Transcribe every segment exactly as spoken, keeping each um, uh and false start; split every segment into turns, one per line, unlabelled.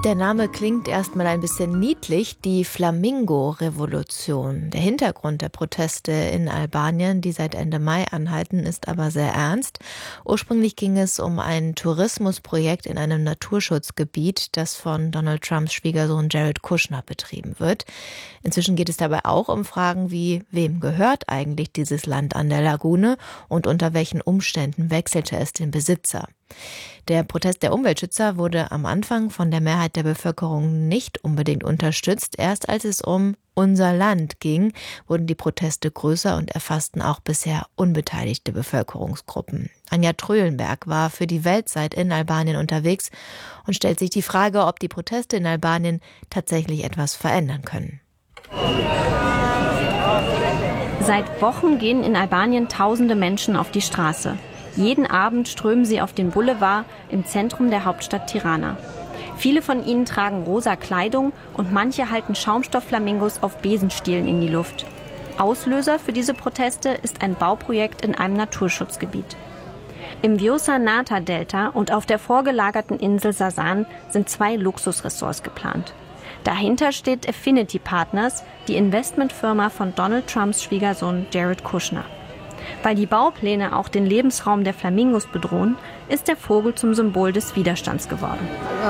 Der Name klingt erstmal ein bisschen niedlich, die Flamingo-Revolution. Der Hintergrund der Proteste in Albanien, die seit Ende Mai anhalten, ist aber sehr ernst. Ursprünglich ging es um ein Tourismusprojekt in einem Naturschutzgebiet, das von Donald Trumps Schwiegersohn Jared Kushner betrieben wird. Inzwischen geht es dabei auch um Fragen wie, wem gehört eigentlich dieses Land an der Lagune und unter welchen Umständen wechselte es den Besitzer? Der Protest der Umweltschützer wurde am Anfang von der Mehrheit der Bevölkerung nicht unbedingt unterstützt. Erst als es um unser Land ging, wurden die Proteste größer und erfassten auch bisher unbeteiligte Bevölkerungsgruppen. Anja Tröhlenberg war für die Weltzeit in Albanien unterwegs und stellt sich die Frage, ob die Proteste in Albanien tatsächlich etwas verändern können.
Seit Wochen gehen in Albanien tausende Menschen auf die Straße. Jeden Abend strömen sie auf den Boulevard im Zentrum der Hauptstadt Tirana. Viele von ihnen tragen rosa Kleidung und manche halten Schaumstoffflamingos auf Besenstielen in die Luft. Auslöser für diese Proteste ist ein Bauprojekt in einem Naturschutzgebiet. Im Vjosa-Nata-Delta und auf der vorgelagerten Insel Sasan sind zwei Luxusressorts geplant. Dahinter steht Affinity Partners, die Investmentfirma von Donald Trumps Schwiegersohn Jared Kushner. Weil die Baupläne auch den Lebensraum der Flamingos bedrohen, ist der Vogel zum Symbol des Widerstands geworden.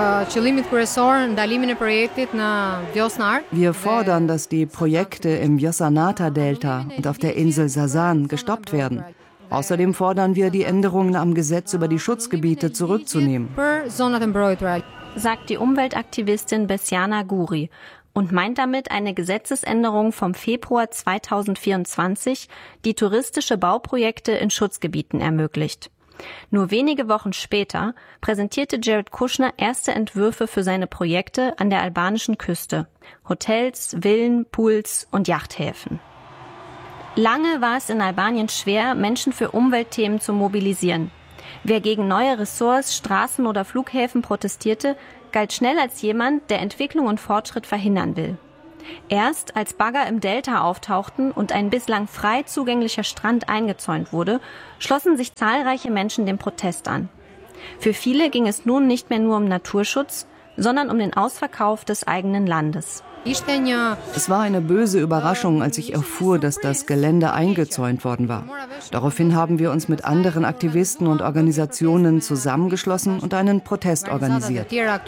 Wir fordern, dass die Projekte im Vjosa-Nata-Delta und auf der Insel Sasan gestoppt werden. Außerdem fordern wir, die Änderungen am Gesetz über die Schutzgebiete zurückzunehmen,
sagt die Umweltaktivistin Besiana Guri und meint damit eine Gesetzesänderung vom Februar zweitausendvierundzwanzig, die touristische Bauprojekte in Schutzgebieten ermöglicht. Nur wenige Wochen später präsentierte Jared Kushner erste Entwürfe für seine Projekte an der albanischen Küste. Hotels, Villen, Pools und Yachthäfen. Lange war es in Albanien schwer, Menschen für Umweltthemen zu mobilisieren. Wer gegen neue Ressorts, Straßen oder Flughäfen protestierte, galt schnell als jemand, der Entwicklung und Fortschritt verhindern will. Erst als Bagger im Delta auftauchten und ein bislang frei zugänglicher Strand eingezäunt wurde, schlossen sich zahlreiche Menschen dem Protest an. Für viele ging es nun nicht mehr nur um Naturschutz, sondern um den Ausverkauf des eigenen Landes.
Es war eine böse Überraschung, als ich erfuhr, dass das Gelände eingezäunt worden war. Daraufhin haben wir uns mit anderen Aktivisten und Organisationen zusammengeschlossen und einen Protest organisiert.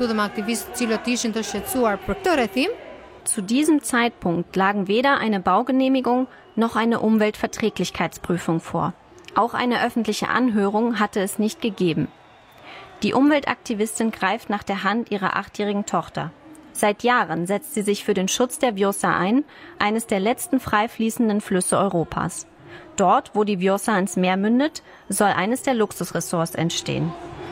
Zu diesem Zeitpunkt lagen weder eine Baugenehmigung noch eine Umweltverträglichkeitsprüfung vor. Auch eine öffentliche Anhörung hatte es nicht gegeben. Die Umweltaktivistin greift nach der Hand ihrer achtjährigen Tochter. Seit Jahren setzt sie sich für den Schutz der Vjosa ein, eines der letzten frei fließenden Flüsse Europas. Dort, wo die Vjosa ins Meer mündet, soll eines der Luxusressorts entstehen.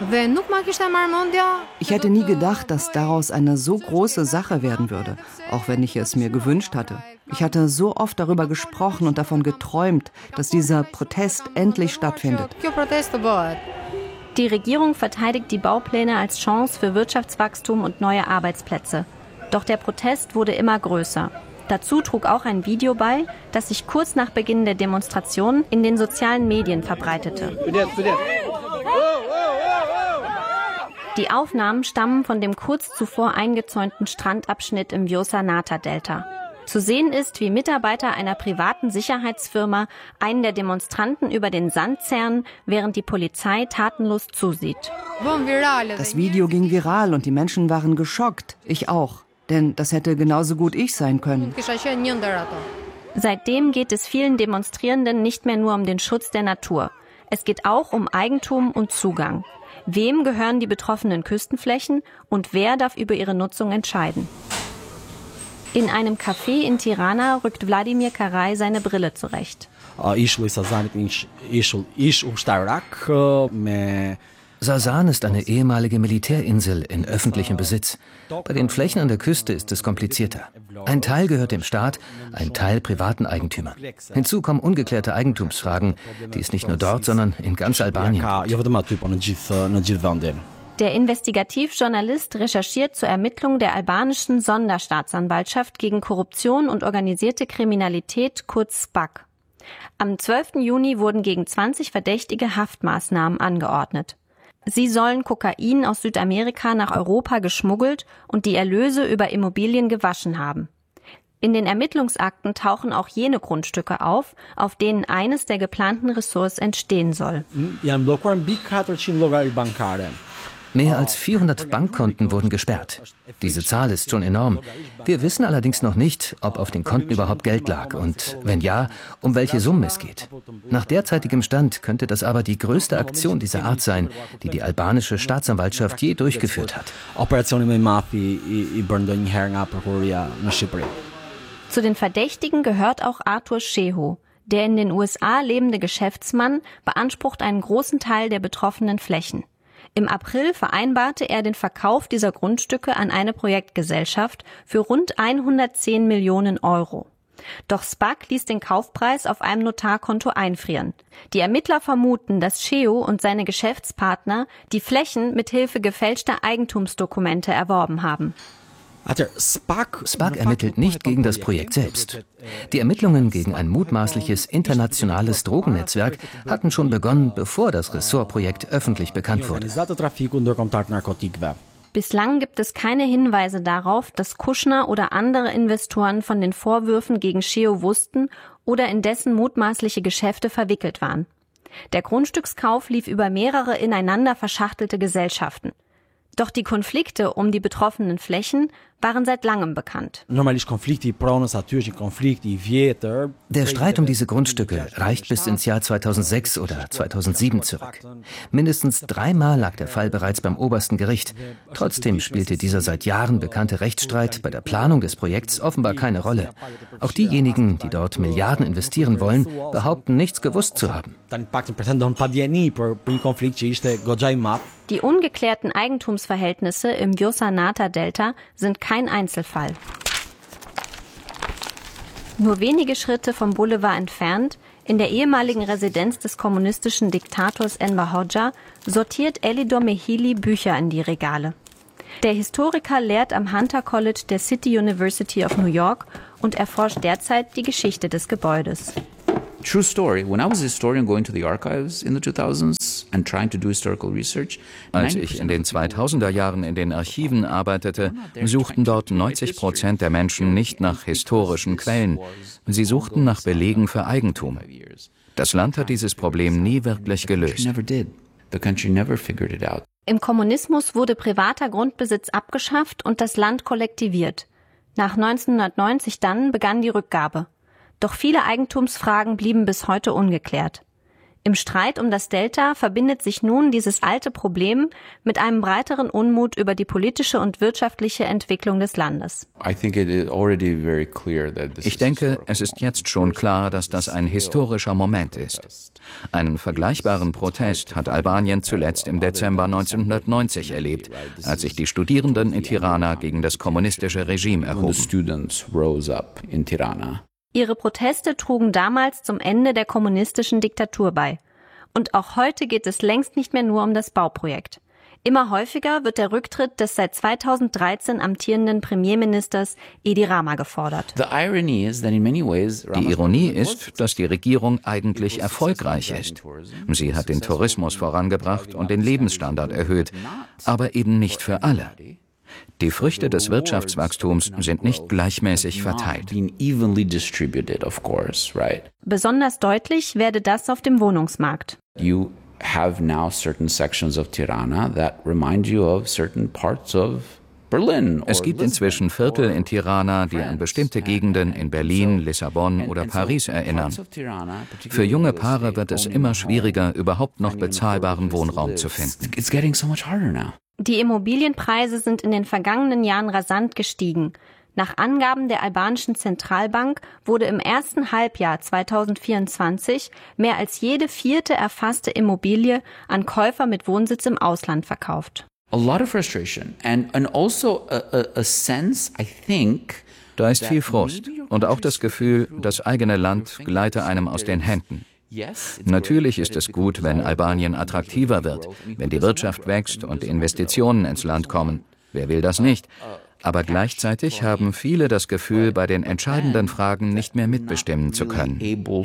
Ich hätte nie gedacht, dass daraus eine so große Sache werden würde, auch wenn ich es mir gewünscht hatte. Ich hatte so oft darüber gesprochen und davon geträumt, dass dieser Protest endlich stattfindet.
Die Regierung verteidigt die Baupläne als Chance für Wirtschaftswachstum und neue Arbeitsplätze. Doch der Protest wurde immer größer. Dazu trug auch ein Video bei, das sich kurz nach Beginn der Demonstration in den sozialen Medien verbreitete. Die Aufnahmen stammen von dem kurz zuvor eingezäunten Strandabschnitt im Vjosa-Nata-Delta. Zu sehen ist, wie Mitarbeiter einer privaten Sicherheitsfirma einen der Demonstranten über den Sand zerren, während die Polizei tatenlos zusieht.
Das Video ging viral und die Menschen waren geschockt. Ich auch. Denn das hätte genauso gut ich sein können.
Seitdem geht es vielen Demonstrierenden nicht mehr nur um den Schutz der Natur. Es geht auch um Eigentum und Zugang. Wem gehören die betroffenen Küstenflächen und wer darf über ihre Nutzung entscheiden? In einem Café in Tirana rückt Wladimir Karai seine Brille zurecht.
Sasan ist eine ehemalige Militärinsel in öffentlichem Besitz. Bei den Flächen an der Küste ist es komplizierter. Ein Teil gehört dem Staat, ein Teil privaten Eigentümern. Hinzu kommen ungeklärte Eigentumsfragen, die es nicht nur dort, sondern in ganz Albanien gibt.
Der Investigativjournalist recherchiert zur Ermittlung der albanischen Sonderstaatsanwaltschaft gegen Korruption und organisierte Kriminalität, kurz SPAK. Am zwölften Juni wurden gegen zwanzig Verdächtige Haftmaßnahmen angeordnet. Sie sollen Kokain aus Südamerika nach Europa geschmuggelt und die Erlöse über Immobilien gewaschen haben. In den Ermittlungsakten tauchen auch jene Grundstücke auf, auf denen eines der geplanten Ressorts entstehen soll.
Mehr als vierhundert Bankkonten wurden gesperrt. Diese Zahl ist schon enorm. Wir wissen allerdings noch nicht, ob auf den Konten überhaupt Geld lag und, wenn ja, um welche Summen es geht. Nach derzeitigem Stand könnte das aber die größte Aktion dieser Art sein, die die albanische Staatsanwaltschaft je durchgeführt hat.
Zu den Verdächtigen gehört auch Arthur Sheho. Der in den U S A lebende Geschäftsmann beansprucht einen großen Teil der betroffenen Flächen. Im April vereinbarte er den Verkauf dieser Grundstücke an eine Projektgesellschaft für rund hundertzehn Millionen Euro. Doch S P A C ließ den Kaufpreis auf einem Notarkonto einfrieren. Die Ermittler vermuten, dass Sheho und seine Geschäftspartner die Flächen mit Hilfe gefälschter Eigentumsdokumente erworben haben.
S P A C ermittelt nicht gegen das Projekt selbst. Die Ermittlungen gegen ein mutmaßliches internationales Drogennetzwerk hatten schon begonnen, bevor das Ressortprojekt öffentlich bekannt wurde.
Bislang gibt es keine Hinweise darauf, dass Kushner oder andere Investoren von den Vorwürfen gegen Sheho wussten oder in dessen mutmaßliche Geschäfte verwickelt waren. Der Grundstückskauf lief über mehrere ineinander verschachtelte Gesellschaften. Doch die Konflikte um die betroffenen Flächen waren seit langem bekannt.
Der Streit um diese Grundstücke reicht bis ins Jahr zweitausendsechs oder zweitausendsieben zurück. Mindestens dreimal lag der Fall bereits beim obersten Gericht. Trotzdem spielte dieser seit Jahren bekannte Rechtsstreit bei der Planung des Projekts offenbar keine Rolle. Auch diejenigen, die dort Milliarden investieren wollen, behaupten, nichts gewusst zu haben.
Die ungeklärten Eigentumsverhältnisse im Vjosa-Nata-Delta sind kein Einzelfall. Nur wenige Schritte vom Boulevard entfernt, in der ehemaligen Residenz des kommunistischen Diktators Enver Hoxha, sortiert Elidor Mehili Bücher in die Regale. Der Historiker lehrt am Hunter College der City University of New York und erforscht derzeit die Geschichte des Gebäudes.
True story. When I was a historian going to the archives in the two thousands and trying to do historical research,
als ich in den zweitausender Jahren in den Archiven arbeitete, suchten dort neunzig Prozent der Menschen nicht nach historischen Quellen. Sie suchten nach Belegen für Eigentum. Das Land hat dieses Problem nie wirklich gelöst.
Im Kommunismus wurde privater Grundbesitz abgeschafft und das Land kollektiviert. Nach neunzehnhundertneunzig dann begann die Rückgabe. Doch viele Eigentumsfragen blieben bis heute ungeklärt. Im Streit um das Delta verbindet sich nun dieses alte Problem mit einem breiteren Unmut über die politische und wirtschaftliche Entwicklung des Landes.
Ich denke, es ist jetzt schon klar, dass das ein historischer Moment ist. Einen vergleichbaren Protest hat Albanien zuletzt im Dezember neunzehnhundertneunzig erlebt, als sich die Studierenden in Tirana gegen das kommunistische Regime erhoben.
Ihre Proteste trugen damals zum Ende der kommunistischen Diktatur bei. Und auch heute geht es längst nicht mehr nur um das Bauprojekt. Immer häufiger wird der Rücktritt des seit zweitausenddreizehn amtierenden Premierministers Edi Rama gefordert.
Die Ironie ist, dass die Regierung eigentlich erfolgreich ist. Sie hat den Tourismus vorangebracht und den Lebensstandard erhöht, aber eben nicht für alle. Die Früchte des Wirtschaftswachstums sind nicht gleichmäßig verteilt.
Besonders deutlich werde das auf dem Wohnungsmarkt.
You have now certain sections of Tirana that remind you of certain parts of Berlin.
Es gibt inzwischen Viertel in Tirana, die an bestimmte Gegenden in Berlin, Lissabon oder Paris erinnern. Für junge Paare wird es immer schwieriger, überhaupt noch bezahlbaren Wohnraum zu finden.
It's getting so much harder now.
Die Immobilienpreise sind in den vergangenen Jahren rasant gestiegen. Nach Angaben der albanischen Zentralbank wurde im ersten Halbjahr zweitausendvierundzwanzig mehr als jede vierte erfasste Immobilie an Käufer mit Wohnsitz im Ausland verkauft.
A lot of frustration and and also a, a, a sense, I think,
da ist viel Frust und auch das Gefühl, das eigene Land gleite einem aus den Händen. Natürlich ist es gut, wenn Albanien attraktiver wird, wenn die Wirtschaft wächst und Investitionen ins Land kommen. Wer will das nicht? Aber gleichzeitig haben viele das Gefühl, bei den entscheidenden Fragen nicht mehr mitbestimmen zu können.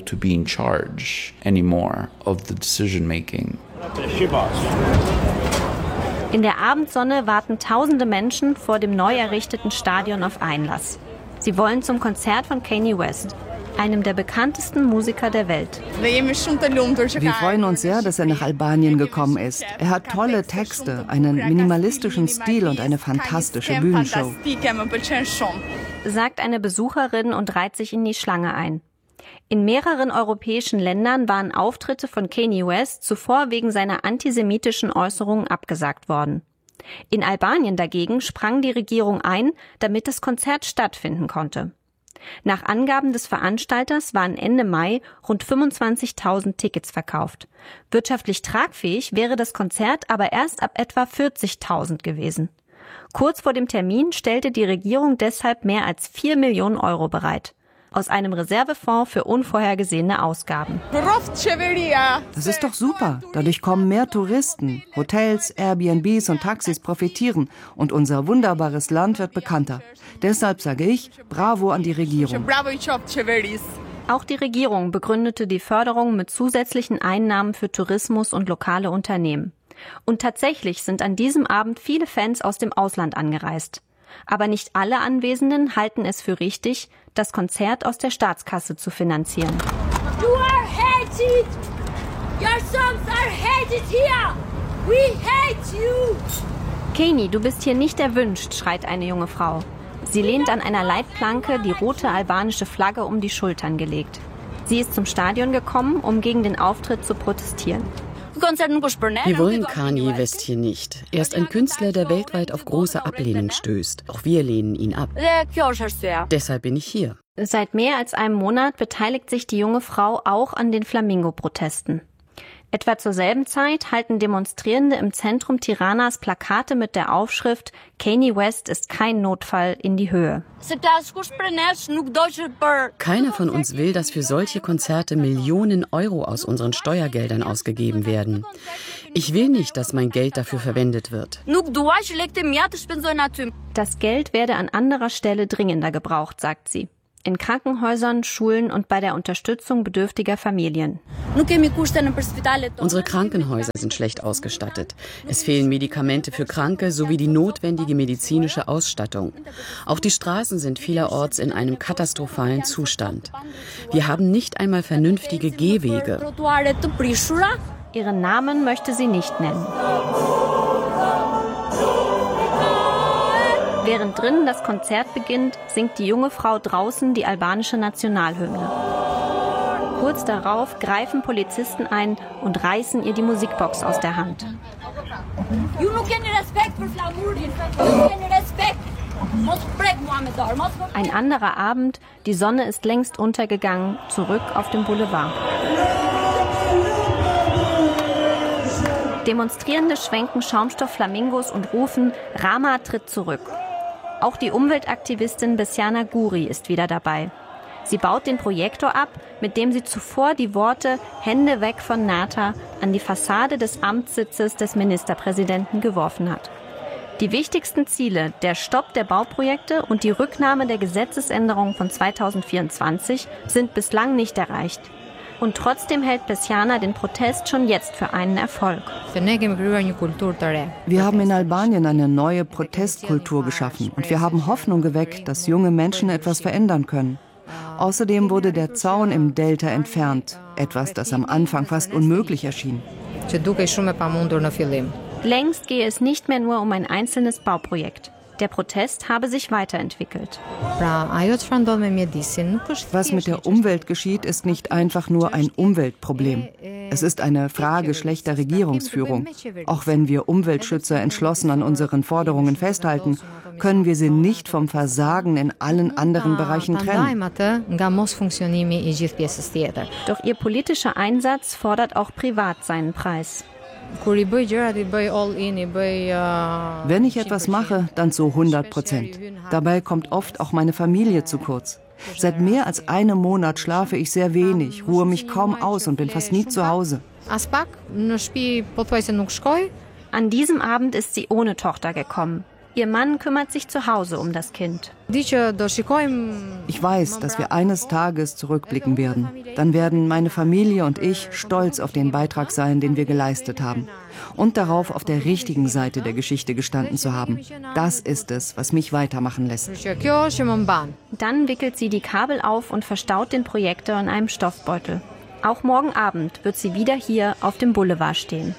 In der Abendsonne warten tausende Menschen vor dem neu errichteten Stadion auf Einlass. Sie wollen zum Konzert von Kanye West, einem der bekanntesten Musiker der Welt.
Wir freuen uns sehr, dass er nach Albanien gekommen ist. Er hat tolle Texte, einen minimalistischen Stil und eine fantastische Bühnenshow,
sagt eine Besucherin und reiht sich in die Schlange ein. In mehreren europäischen Ländern waren Auftritte von Kanye West zuvor wegen seiner antisemitischen Äußerungen abgesagt worden. In Albanien dagegen sprang die Regierung ein, damit das Konzert stattfinden konnte. Nach Angaben des Veranstalters waren Ende Mai rund fünfundzwanzigtausend Tickets verkauft. Wirtschaftlich tragfähig wäre das Konzert aber erst ab etwa vierzigtausend gewesen. Kurz vor dem Termin stellte die Regierung deshalb mehr als vier Millionen Euro bereit. Aus einem Reservefonds für unvorhergesehene Ausgaben.
Das ist doch super. Dadurch kommen mehr Touristen. Hotels, Airbnbs und Taxis profitieren und unser wunderbares Land wird bekannter. Deshalb sage ich, bravo an die Regierung.
Auch die Regierung begründete die Förderung mit zusätzlichen Einnahmen für Tourismus und lokale Unternehmen. Und tatsächlich sind an diesem Abend viele Fans aus dem Ausland angereist. Aber nicht alle Anwesenden halten es für richtig, das Konzert aus der Staatskasse zu finanzieren.
You are hated. Your songs are hated here. We hate you.
Kanye, du bist hier nicht erwünscht, schreit eine junge Frau. Sie lehnt an einer Leitplanke, die rote albanische Flagge um die Schultern gelegt. Sie ist zum Stadion gekommen, um gegen den Auftritt zu protestieren.
Wir wollen Kanye West hier nicht. Er ist ein Künstler, der weltweit auf große Ablehnung stößt. Auch wir lehnen ihn ab. Deshalb bin ich hier.
Seit mehr als einem Monat beteiligt sich die junge Frau auch an den Flamingo-Protesten. Etwa zur selben Zeit halten Demonstrierende im Zentrum Tiranas Plakate mit der Aufschrift Kanye West ist kein Notfall in die Höhe.
Keiner von uns will, dass für solche Konzerte Millionen Euro aus unseren Steuergeldern ausgegeben werden. Ich will nicht, dass mein Geld dafür verwendet wird.
Das Geld werde an anderer Stelle dringender gebraucht, sagt sie. In Krankenhäusern, Schulen und bei der Unterstützung bedürftiger Familien.
Unsere Krankenhäuser sind schlecht ausgestattet. Es fehlen Medikamente für Kranke sowie die notwendige medizinische Ausstattung. Auch die Straßen sind vielerorts in einem katastrophalen Zustand. Wir haben nicht einmal vernünftige Gehwege.
Ihren Namen möchte sie nicht nennen. Während drinnen das Konzert beginnt, singt die junge Frau draußen die albanische Nationalhymne. Kurz darauf greifen Polizisten ein und reißen ihr die Musikbox aus der Hand. Ein anderer Abend, die Sonne ist längst untergegangen, zurück auf dem Boulevard. Demonstrierende schwenken Schaumstoffflamingos und rufen, Rama tritt zurück. Auch die Umweltaktivistin Besiana Guri ist wieder dabei. Sie baut den Projektor ab, mit dem sie zuvor die Worte Hände weg von Nata an die Fassade des Amtssitzes des Ministerpräsidenten geworfen hat. Die wichtigsten Ziele, der Stopp der Bauprojekte und die Rücknahme der Gesetzesänderung von zweitausendvierundzwanzig, sind bislang nicht erreicht. Und trotzdem hält Besiana den Protest schon jetzt für einen Erfolg.
Wir haben in Albanien eine neue Protestkultur geschaffen und wir haben Hoffnung geweckt, dass junge Menschen etwas verändern können. Außerdem wurde der Zaun im Delta entfernt, etwas, das am Anfang fast unmöglich erschien.
Längst gehe es nicht mehr nur um ein einzelnes Bauprojekt. Der Protest habe sich weiterentwickelt.
Was mit der Umwelt geschieht, ist nicht einfach nur ein Umweltproblem. Es ist eine Frage schlechter Regierungsführung. Auch wenn wir Umweltschützer entschlossen an unseren Forderungen festhalten, können wir sie nicht vom Versagen in allen anderen Bereichen trennen.
Doch ihr politischer Einsatz fordert auch privat seinen Preis.
Wenn ich etwas mache, dann zu hundert Prozent. Dabei kommt oft auch meine Familie zu kurz. Seit mehr als einem Monat schlafe ich sehr wenig, ruhe mich kaum aus und bin fast nie zu Hause.
An diesem Abend ist sie ohne Tochter gekommen. Ihr Mann kümmert sich zu Hause um das Kind.
Ich weiß, dass wir eines Tages zurückblicken werden. Dann werden meine Familie und ich stolz auf den Beitrag sein, den wir geleistet haben. Und darauf, auf der richtigen Seite der Geschichte gestanden zu haben. Das ist es, was mich weitermachen lässt.
Dann wickelt sie die Kabel auf und verstaut den Projektor in einem Stoffbeutel. Auch morgen Abend wird sie wieder hier auf dem Boulevard stehen.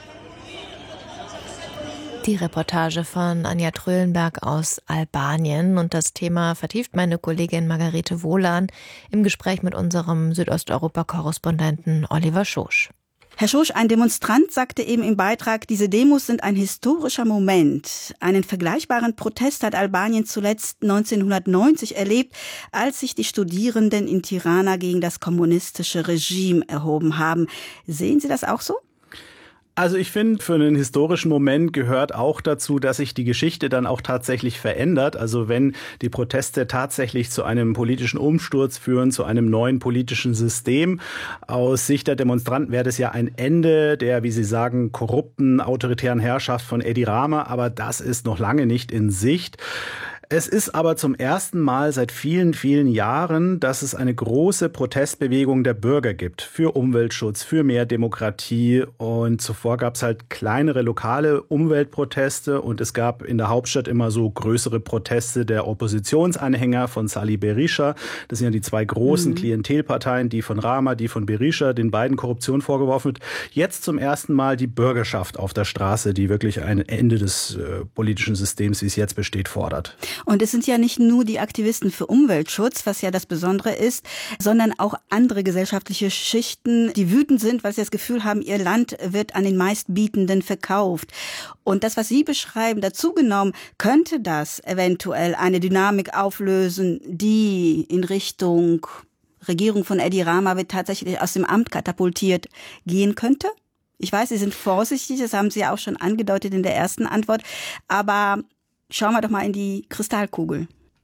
Die Reportage von Anja Trölenberg aus Albanien. Und das Thema vertieft meine Kollegin Margarete Wohlan im Gespräch mit unserem Südosteuropa-Korrespondenten Oliver Schosch.
Herr Schosch, ein Demonstrant sagte eben im Beitrag, diese Demos sind ein historischer Moment. Einen vergleichbaren Protest hat Albanien zuletzt neunzehnhundertneunzig erlebt, als sich die Studierenden in Tirana gegen das kommunistische Regime erhoben haben. Sehen Sie das auch so?
Also ich finde, für einen historischen Moment gehört auch dazu, dass sich die Geschichte dann auch tatsächlich verändert. Also wenn die Proteste tatsächlich zu einem politischen Umsturz führen, zu einem neuen politischen System. Aus Sicht der Demonstranten wäre das ja ein Ende der, wie Sie sagen, korrupten, autoritären Herrschaft von Edi Rama. Aber das ist noch lange nicht in Sicht. Es ist aber zum ersten Mal seit vielen, vielen Jahren, dass es eine große Protestbewegung der Bürger gibt für Umweltschutz, für mehr Demokratie. Und zuvor gab es halt kleinere lokale Umweltproteste und es gab in der Hauptstadt immer so größere Proteste der Oppositionsanhänger von Sali Berisha. Das sind ja die zwei großen mhm. Klientelparteien, die von Rama, die von Berisha, den beiden Korruption vorgeworfen wird. Jetzt zum ersten Mal die Bürgerschaft auf der Straße, die wirklich ein Ende des äh, politischen Systems, wie es jetzt besteht, fordert.
Und es sind ja nicht nur die Aktivisten für Umweltschutz, was ja das Besondere ist, sondern auch andere gesellschaftliche Schichten, die wütend sind, weil sie das Gefühl haben, ihr Land wird an den Meistbietenden verkauft. Und das, was Sie beschreiben, dazu genommen, könnte das eventuell eine Dynamik auflösen, die in Richtung Regierung von Edi Rama wird tatsächlich aus dem Amt katapultiert gehen könnte? Ich weiß, Sie sind vorsichtig, das haben Sie ja auch schon angedeutet in der ersten Antwort, aber schauen wir doch mal in die Kristallkugel.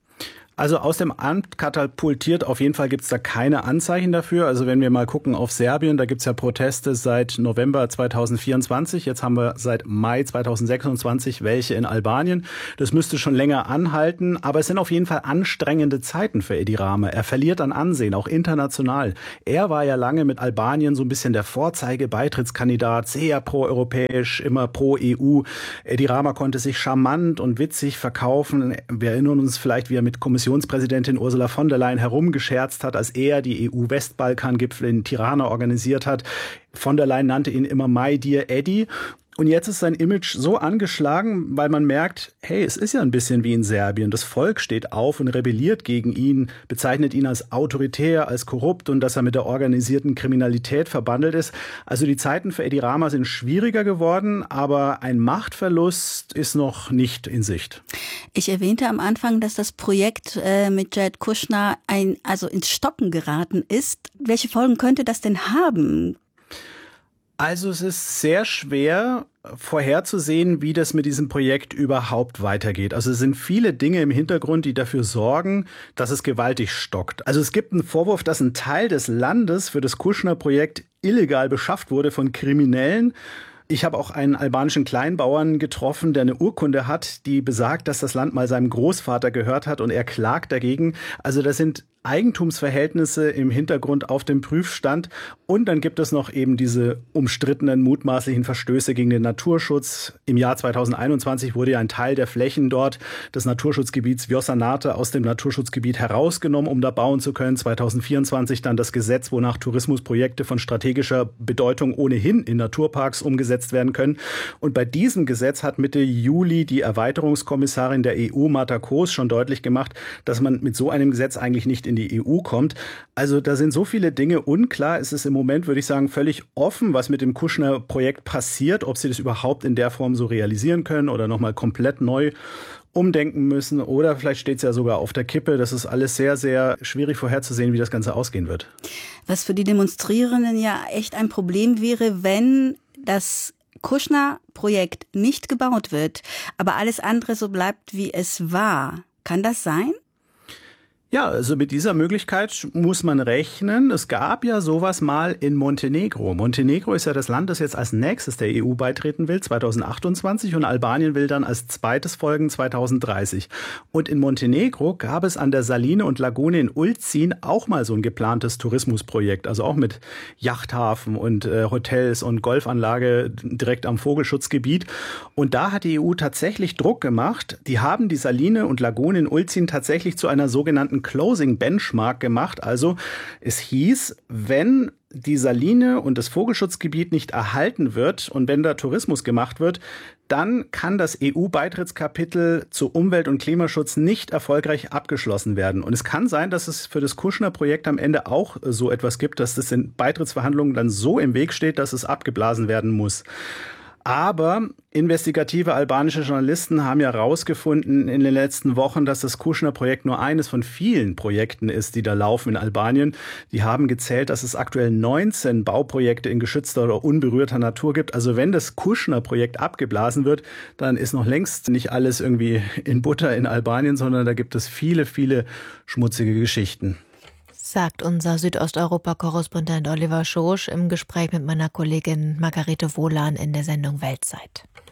Also aus dem Amt katapultiert, auf jeden Fall gibt es da keine Anzeichen dafür. Also wenn wir mal gucken auf Serbien, da gibt es ja Proteste seit November zweitausendvierundzwanzig. Jetzt haben wir seit Mai zweitausendsechsundzwanzig welche in Albanien. Das müsste schon länger anhalten, aber es sind auf jeden Fall anstrengende Zeiten für Edi Rama. Er verliert an Ansehen, auch international. Er war ja lange mit Albanien so ein bisschen der Vorzeige-Beitrittskandidat, sehr pro-europäisch, immer pro-E U. Edi Rama konnte sich charmant und witzig verkaufen. Wir erinnern uns vielleicht, wie er mit Kommission Kommissionspräsidentin Ursula von der Leyen herumgescherzt hat, als er die E U-Westbalkan-Gipfel in Tirana organisiert hat. Von der Leyen nannte ihn immer My Dear Eddie. Und jetzt ist sein Image so angeschlagen, weil man merkt, hey, es ist ja ein bisschen wie in Serbien. Das Volk steht auf und rebelliert gegen ihn, bezeichnet ihn als autoritär, als korrupt und dass er mit der organisierten Kriminalität verbandelt ist. Also die Zeiten für Edi Rama sind schwieriger geworden, aber ein Machtverlust ist noch nicht in Sicht.
Ich erwähnte am Anfang, dass das Projekt äh, mit Jared Kushner ein, also ins Stocken geraten ist. Welche Folgen könnte das denn haben?
Also es ist sehr schwer vorherzusehen, wie das mit diesem Projekt überhaupt weitergeht. Also es sind viele Dinge im Hintergrund, die dafür sorgen, dass es gewaltig stockt. Also es gibt einen Vorwurf, dass ein Teil des Landes für das Kushner-Projekt illegal beschafft wurde von Kriminellen. Ich habe auch einen albanischen Kleinbauern getroffen, der eine Urkunde hat, die besagt, dass das Land mal seinem Großvater gehört hat und er klagt dagegen. Also das sind Eigentumsverhältnisse im Hintergrund auf dem Prüfstand. Und dann gibt es noch eben diese umstrittenen mutmaßlichen Verstöße gegen den Naturschutz. Im Jahr zweitausendeinundzwanzig wurde ja ein Teil der Flächen dort des Naturschutzgebiets Vjosa-Nate aus dem Naturschutzgebiet herausgenommen, um da bauen zu können. zweitausendvierundzwanzig dann das Gesetz, wonach Tourismusprojekte von strategischer Bedeutung ohnehin in Naturparks umgesetzt werden können. Und bei diesem Gesetz hat Mitte Juli die Erweiterungskommissarin der E U, Marta Koos, schon deutlich gemacht, dass man mit so einem Gesetz eigentlich nicht in die E U kommt. Also da sind so viele Dinge unklar. Es ist im Moment, würde ich sagen, völlig offen, was mit dem Kushner-Projekt passiert, ob sie das überhaupt in der Form so realisieren können oder nochmal komplett neu umdenken müssen. Oder vielleicht steht es ja sogar auf der Kippe. Das ist alles sehr, sehr schwierig vorherzusehen, wie das Ganze ausgehen wird.
Was für die Demonstrierenden ja echt ein Problem wäre, wenn das Kushner-Projekt nicht gebaut wird, aber alles andere so bleibt, wie es war. Kann das sein?
Ja, also mit dieser Möglichkeit muss man rechnen. Es gab ja sowas mal in Montenegro. Montenegro ist ja das Land, das jetzt als nächstes der E U beitreten will, zweitausendachtundzwanzig, und Albanien will dann als zweites folgen, zweitausenddreißig. Und in Montenegro gab es an der Saline und Lagune in Ulcin auch mal so ein geplantes Tourismusprojekt, also auch mit Yachthafen und äh, Hotels und Golfanlage direkt am Vogelschutzgebiet. Und da hat die E U tatsächlich Druck gemacht. Die haben die Saline und Lagune in Ulcin tatsächlich zu einer sogenannten Closing Benchmark gemacht. Also es hieß, wenn die Saline und das Vogelschutzgebiet nicht erhalten wird und wenn da Tourismus gemacht wird, dann kann das E U-Beitrittskapitel zu Umwelt- und Klimaschutz nicht erfolgreich abgeschlossen werden. Und es kann sein, dass es für das Kushner-Projekt am Ende auch so etwas gibt, dass das in Beitrittsverhandlungen dann so im Weg steht, dass es abgeblasen werden muss. Aber investigative albanische Journalisten haben ja herausgefunden in den letzten Wochen, dass das Kushner-Projekt nur eines von vielen Projekten ist, die da laufen in Albanien. Die haben gezählt, dass es aktuell neunzehn Bauprojekte in geschützter oder unberührter Natur gibt. Also wenn das Kushner-Projekt abgeblasen wird, dann ist noch längst nicht alles irgendwie in Butter in Albanien, sondern da gibt es viele, viele schmutzige Geschichten.
Sagt unser Südosteuropa-Korrespondent Oliver Schosch im Gespräch mit meiner Kollegin Margarete Wohlan in der Sendung Weltzeit.